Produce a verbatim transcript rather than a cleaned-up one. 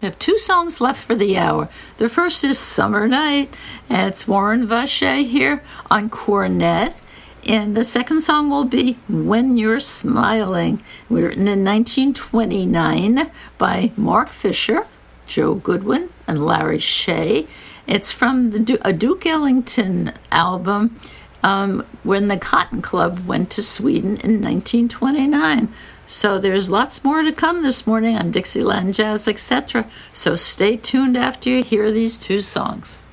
We have two songs left for the hour. The first is Summer Night, and it's Warren Vache here on cornet. And the second song will be When You're Smiling, written in nineteen twenty-nine by Mark Fisher, Joe Goodwin, and Larry Shea. It's from the du- a Duke Ellington album um, when the Cotton Club went to Sweden in nineteen twenty-nine. So there's lots more to come this morning on Dixieland Jazz, et cetera. So stay tuned after you hear these two songs.